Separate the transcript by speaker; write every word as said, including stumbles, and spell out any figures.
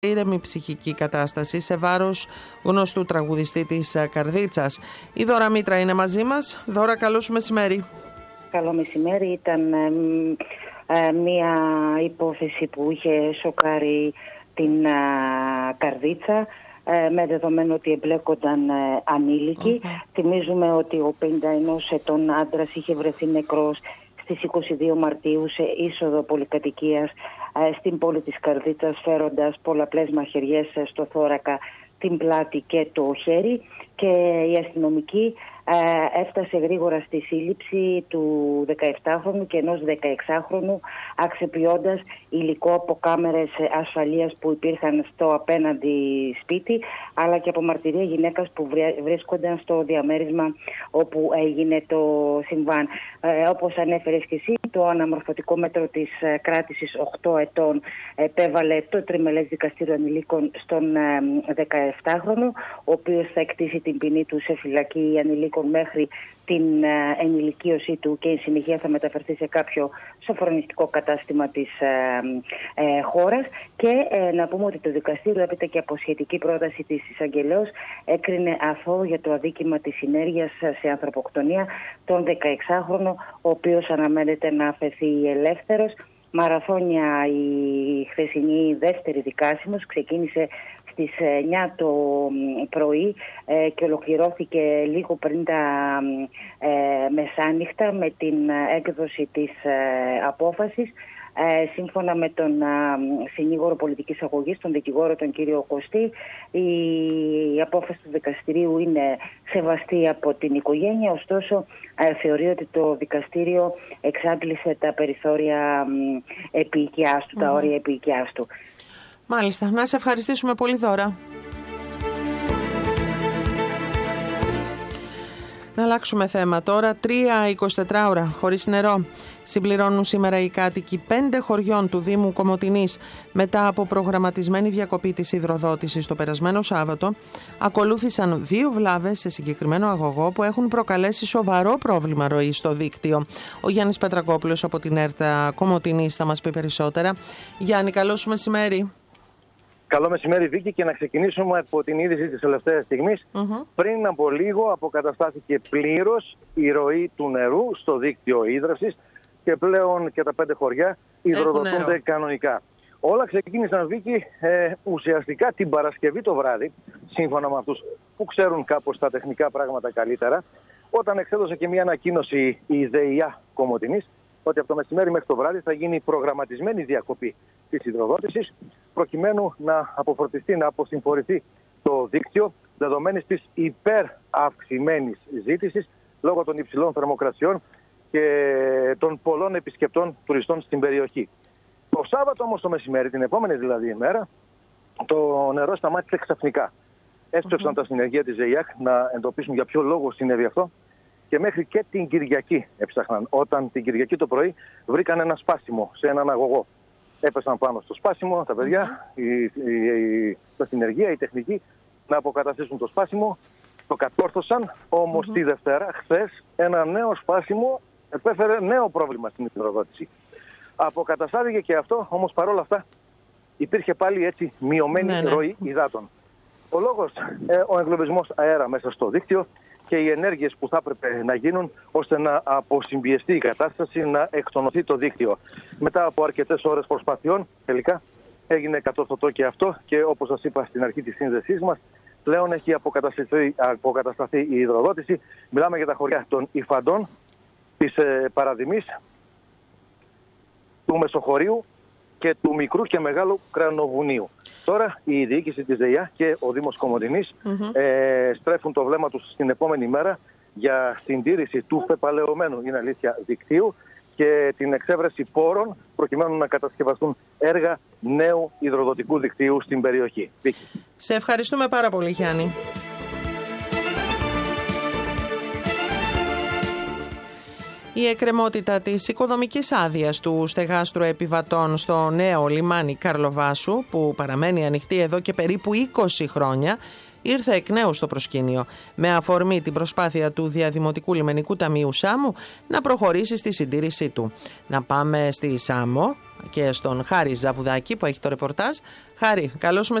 Speaker 1: ήρεμη ψυχική κατάσταση σε βάρος γνωστού τραγουδιστή της Καρδίτσας. Η Δώρα Μήτρα είναι μαζί μας. Δώρα, καλό σου μεσημέρι.
Speaker 2: Καλό μεσημέρι. Ήταν ε, ε, μια υπόθεση που είχε σοκάρει την ε, Καρδίτσα, ε, με δεδομένο ότι εμπλέκονταν ε, ανήλικοι. Okay. Θυμίζουμε ότι ο πενήντα ενός ετών άντρας είχε βρεθεί νεκρός στις είκοσι δύο Μαρτίου σε είσοδο πολυκατοικίας ε, στην πόλη της Καρδίτσας, φέροντας πολλαπλές μαχαιριές στο θώρακα, την πλάτη και το χέρι, και η αστυνομική ε, έφτασε γρήγορα στη σύλληψη του δεκαεπτάχρονου και ενός δεκαεξάχρονου, αξιοποιώντας υλικό από κάμερες ασφαλείας που υπήρχαν στο απέναντι σπίτι, αλλά και από μαρτυρία γυναίκας που βρίσκονταν στο διαμέρισμα όπου έγινε το συμβάν. Ε, όπως ανέφερες και εσύ, το αναμορφωτικό μέτρο της κράτησης οκτώ ετών επέβαλε το τριμελές δικαστήριο ανηλίκων στον δεκαεπτάχρονο, ο οποίος θα εκτίσει την ποινή του σε φυλακή ανηλίκων μέχρι την ενηλικίωσή του και η συνεχεία θα μεταφερθεί σε κάποιο σοφρονιστικό κατάστημα της ε, ε, χώρας. Και ε, να πούμε ότι το δικαστήριο, έπειτα και από σχετική πρόταση της εισαγγελέως, έκρινε αθώο για το αδίκημα της συνέργειας σε ανθρωποκτονία τον δεκαεξάχρονο, ο οποίος αναμένεται να αφαιθεί ελεύθερος. Μαραθώνια η χθεσινή δεύτερη δικάσιμος, ξεκίνησε στις εννιά το πρωί ε, και ολοκληρώθηκε λίγο πριν τα ε, μεσάνυχτα με την έκδοση της ε, απόφασης. Ε, σύμφωνα με τον ε, συνήγορο πολιτικής αγωγής, τον δικηγόρο τον κύριο Κωστή, η απόφαση του δικαστηρίου είναι σεβαστή από την οικογένεια, ωστόσο ε, θεωρεί ότι το δικαστήριο εξάντλησε τα περιθώρια ε, επίοικιάς του, mm. τα όρια επίοικιάς του.
Speaker 1: Μάλιστα. Να σε ευχαριστήσουμε πολύ, Δώρα. Να αλλάξουμε θέμα τώρα. Τρία εικοσιτετράωρα χωρίς νερό συμπληρώνουν σήμερα οι κάτοικοι πέντε χωριών του Δήμου Κομοτηνής μετά από προγραμματισμένη διακοπή της υδροδότησης το περασμένο Σάββατο. Ακολούθησαν δύο βλάβες σε συγκεκριμένο αγωγό που έχουν προκαλέσει σοβαρό πρόβλημα ροής στο δίκτυο. Ο Γιάννης Πετρακόπουλος από την ΕΡΤΑ Κομοτηνής θα μας πει περισσότερα. Γιάννη, καλό σου μεσημέρι.
Speaker 3: Καλό μεσημέρι, Βίκη, και να ξεκινήσουμε από την είδηση της τελευταίας στιγμής. Mm-hmm. Πριν από λίγο αποκαταστάθηκε πλήρως η ροή του νερού στο δίκτυο ίδρευσης και πλέον και τα πέντε χωριά υδροδοτούνται κανονικά. Όλα ξεκίνησαν, Βίκη, ε, ουσιαστικά την Παρασκευή το βράδυ, σύμφωνα με αυτούς που ξέρουν κάπως τα τεχνικά πράγματα καλύτερα, όταν εξέδωσε και μια ανακοίνωση η ΔΕΙΑ Κομοτηνής ότι από το μεσημέρι μέχρι το βράδυ θα γίνει προγραμματισμένη διακοπή της υδροδότησης, προκειμένου να αποφορτιστεί, να αποσυμφορηθεί το δίκτυο, δεδομένης της υπεραυξημένης ζήτησης λόγω των υψηλών θερμοκρασιών και των πολλών επισκεπτών τουριστών στην περιοχή. Το Σάββατο όμως το μεσημέρι, την επόμενη δηλαδή ημέρα, το νερό σταμάτησε ξαφνικά. Έσπευσαν mm-hmm. τα συνεργεία της ΖΕΙΑΚ να εντοπίσουν για ποιο λόγο συνέβη αυτό. Και μέχρι και την Κυριακή έψαχναν. Όταν την Κυριακή το πρωί βρήκαν ένα σπάσιμο σε έναν αγωγό. Έπεσαν πάνω στο σπάσιμο τα παιδιά, η, η, η, τα συνεργεία, οι τεχνικοί, να αποκαταστήσουν το σπάσιμο. Το κατόρθωσαν, όμως mm-hmm. τη Δευτέρα, χθες, ένα νέο σπάσιμο επέφερε νέο πρόβλημα στην υδροδότηση. Αποκαταστάθηκε και αυτό, όμως παρόλα αυτά υπήρχε πάλι έτσι μειωμένη ναι, ναι. ροή υδάτων. Ο λόγος, ε, ο εγκλωβισμός αέρα μέσα στο δίκτυο και οι ενέργειες που θα έπρεπε να γίνουν ώστε να αποσυμπιεστεί η κατάσταση, να εκτονωθεί το δίκτυο. Μετά από αρκετές ώρες προσπαθειών, τελικά έγινε κατόρθωτο και αυτό και όπως σας είπα στην αρχή της σύνδεσής μας, πλέον έχει αποκατασταθεί, αποκατασταθεί η υδροδότηση. Μιλάμε για τα χωριά των Ιφαντών, της ε, Παραδημής, του Μεσοχωρίου και του Μικρού και Μεγάλου Κρανοβουνίου. Τώρα η διοίκηση της ΔΕΙΑ και ο Δήμος Κομοτηνής mm-hmm. ε, στρέφουν το βλέμμα τους στην επόμενη μέρα για συντήρηση του πεπαλαιωμένου, είναι αλήθεια, δικτύου και την εξέβρεση πόρων προκειμένου να κατασκευαστούν έργα νέου υδροδοτικού δικτύου στην περιοχή.
Speaker 1: Σε ευχαριστούμε πάρα πολύ, Γιάννη. Η εκκρεμότητα της οικοδομικής άδειας του στεγάστρου επιβατών στο νέο λιμάνι Καρλοβάσου, που παραμένει ανοιχτή εδώ και περίπου είκοσι χρόνια, ήρθε εκ νέου στο προσκήνιο, με αφορμή την προσπάθεια του Διαδημοτικού Λιμενικού Ταμείου Σάμου να προχωρήσει στη συντήρησή του. Να πάμε στη Σάμο και στον Χάρη Ζαβουδάκη που έχει το ρεπορτάζ. Χάρη, καλώς